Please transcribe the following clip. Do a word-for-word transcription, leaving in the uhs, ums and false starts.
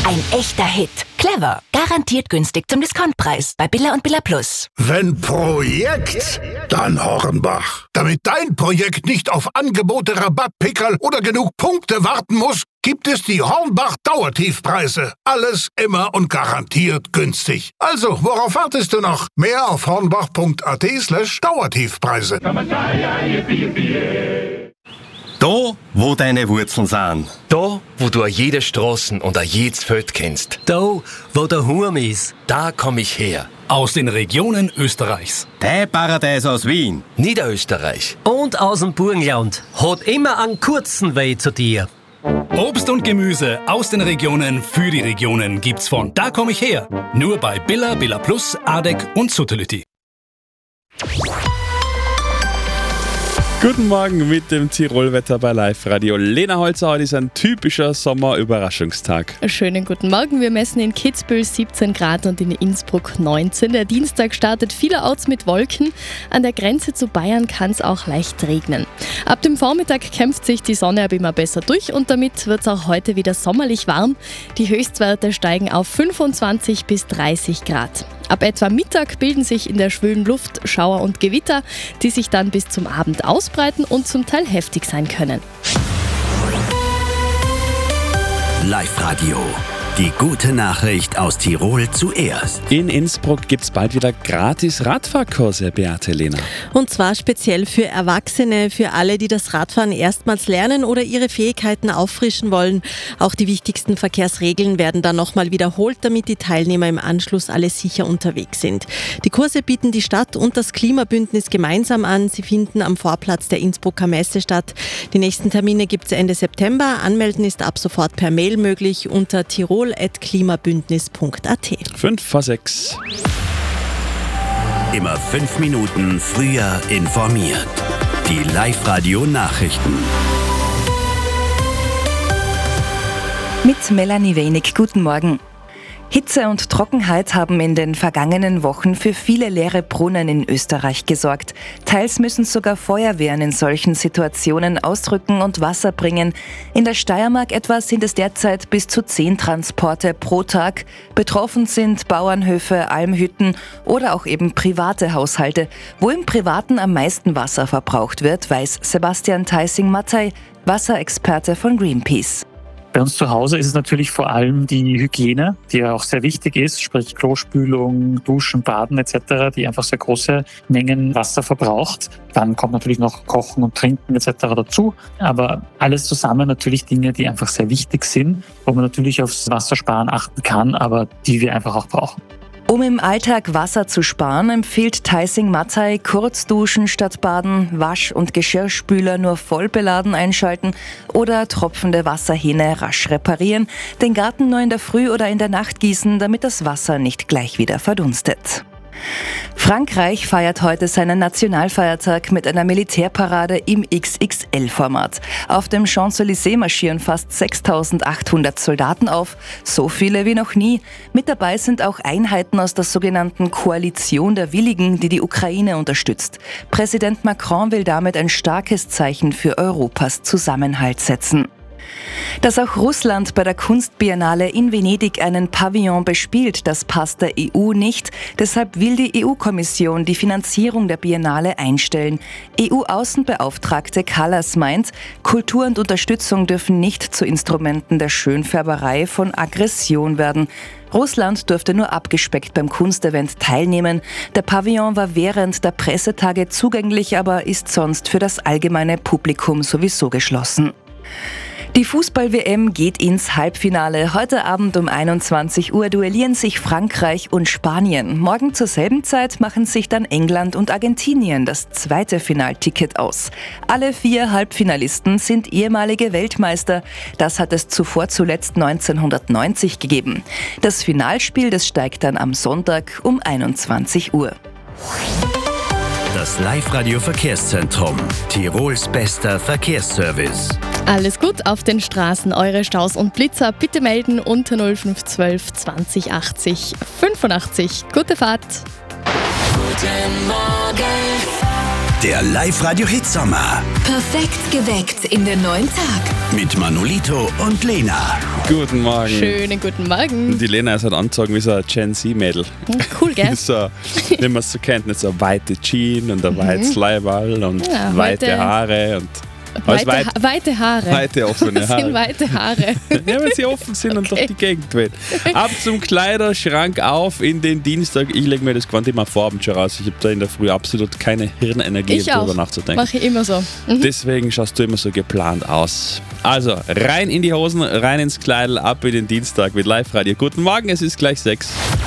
Ein echter Hit. Clever. Garantiert günstig zum Discountpreis. Bei Billa und Billa Plus. Wenn Projekt, dann Hornbach. Damit dein Projekt nicht auf Angebote, Rabattpickerl oder genug Punkte warten muss, gibt es die Hornbach Dauertiefpreise. Alles immer und garantiert günstig. Also, worauf wartest du noch? Mehr auf hornbach.at slash Dauertiefpreise. Da, wo deine Wurzeln sind. Da, wo du a jede Straßen und a jedes Feld kennst. Da, wo der Hurm ist. Da komm ich her. Aus den Regionen Österreichs. Dein Paradies aus Wien. Niederösterreich. Und aus dem Burgenland. Hat immer einen kurzen Weg zu dir. Obst und Gemüse aus den Regionen für die Regionen gibt's von Da komm ich her. Nur bei Billa, Billa Plus, Adek und Suttelütti. Guten Morgen mit dem Tirolwetter bei Live Radio. Lena Holzer, heute ist ein typischer Sommerüberraschungstag. Schönen guten Morgen. Wir messen in Kitzbühel siebzehn Grad und in Innsbruck neunzehn. Der Dienstag startet vielerorts mit Wolken. An der Grenze zu Bayern kann es auch leicht regnen. Ab dem Vormittag kämpft sich die Sonne aber immer besser durch und damit wird es auch heute wieder sommerlich warm. Die Höchstwerte steigen auf fünfundzwanzig bis dreißig Grad. Ab etwa Mittag bilden sich in der schwülen Luft Schauer und Gewitter, die sich dann bis zum Abend ausbreiten und zum Teil heftig sein können. Live Radio. Die gute Nachricht aus Tirol zuerst. In Innsbruck gibt es bald wieder gratis Radfahrkurse, Beate Lena. Und zwar speziell für Erwachsene, für alle, die das Radfahren erstmals lernen oder ihre Fähigkeiten auffrischen wollen. Auch die wichtigsten Verkehrsregeln werden dann nochmal wiederholt, damit die Teilnehmer im Anschluss alle sicher unterwegs sind. Die Kurse bieten die Stadt und das Klimabündnis gemeinsam an. Sie finden am Vorplatz der Innsbrucker Messe statt. Die nächsten Termine gibt es Ende September. Anmelden ist ab sofort per Mail möglich unter tirol at klimabündnis punkt a t. fünf vor sechs. Immer fünf Minuten früher informiert. Die Live-Radio-Nachrichten. Mit Melanie Wenig. Guten Morgen. Hitze und Trockenheit haben in den vergangenen Wochen für viele leere Brunnen in Österreich gesorgt. Teils müssen sogar Feuerwehren in solchen Situationen ausrücken und Wasser bringen. In der Steiermark etwa sind es derzeit bis zu zehn Transporte pro Tag. Betroffen sind Bauernhöfe, Almhütten oder auch eben private Haushalte. Wo im Privaten am meisten Wasser verbraucht wird, weiß Sebastian Theissing-Mattei, Wasserexperte von Greenpeace. Bei uns zu Hause ist es natürlich vor allem die Hygiene, die ja auch sehr wichtig ist, sprich Klospülung, Duschen, Baden et cetera, die einfach sehr große Mengen Wasser verbraucht. Dann kommt natürlich noch Kochen und Trinken et cetera dazu. Aber alles zusammen natürlich Dinge, die einfach sehr wichtig sind, wo man natürlich aufs Wassersparen achten kann, aber die wir einfach auch brauchen. Um im Alltag Wasser zu sparen, empfiehlt Theissing-Mattei kurz duschen statt baden, Wasch- und Geschirrspüler nur voll beladen einschalten oder tropfende Wasserhähne rasch reparieren, den Garten nur in der Früh oder in der Nacht gießen, damit das Wasser nicht gleich wieder verdunstet. Frankreich feiert heute seinen Nationalfeiertag mit einer Militärparade im X X L-Format. Auf dem Champs-Élysées marschieren fast sechstausendachthundert Soldaten auf, so viele wie noch nie. Mit dabei sind auch Einheiten aus der sogenannten Koalition der Willigen, die die Ukraine unterstützt. Präsident Macron will damit ein starkes Zeichen für Europas Zusammenhalt setzen. Dass auch Russland bei der Kunstbiennale in Venedig einen Pavillon bespielt, das passt der E U nicht. Deshalb will die E U-Kommission die Finanzierung der Biennale einstellen. E U-Außenbeauftragte Kallas meint, Kultur und Unterstützung dürfen nicht zu Instrumenten der Schönfärberei von Aggression werden. Russland durfte nur abgespeckt beim Kunstevent teilnehmen. Der Pavillon war während der Pressetage zugänglich, aber ist sonst für das allgemeine Publikum sowieso geschlossen. Die Fußball-W M geht ins Halbfinale. Heute Abend um einundzwanzig Uhr duellieren sich Frankreich und Spanien. Morgen zur selben Zeit machen sich dann England und Argentinien das zweite Finalticket aus. Alle vier Halbfinalisten sind ehemalige Weltmeister. Das hat es zuvor zuletzt neunzehnhundertneunzig gegeben. Das Finalspiel, das steigt dann am Sonntag um einundzwanzig Uhr. Das Live-Radio-Verkehrszentrum. Tirols bester Verkehrsservice. Alles gut auf den Straßen. Eure Staus und Blitzer bitte melden unter null fünf eins zwei zwanzig achtzig fünfundachtzig. Gute Fahrt. Guten Morgen. Der Live-Radio-Hitsommer. Perfekt geweckt in den neuen Tag. Mit Manolito und Lena. Guten Morgen. Schönen guten Morgen. Die Lena ist halt angezogen wie so ein Gen Z-Mädel. Cool, gell? So, wie man es so kennt, nicht so eine weite Jeans und ein weites Leiberl und Ja, weite heute- Haare und Weite, weit, ha weite Haare. weite offene Das sind Haare. weite Haare. Ja, wenn sie offen sind und durch die Gegend weht. Ab zum Kleiderschrank auf in den Dienstag. Ich lege mir das Quant immer Farben schon raus. Ich habe da in der Früh absolut keine Hirnenergie, Ich auch. darüber nachzudenken. Mache ich immer so. Mhm. Deswegen schaust du immer so geplant aus. Also, rein in die Hosen, rein ins Kleidel, ab in den Dienstag mit Live-Radio. Guten Morgen, es ist gleich sechs.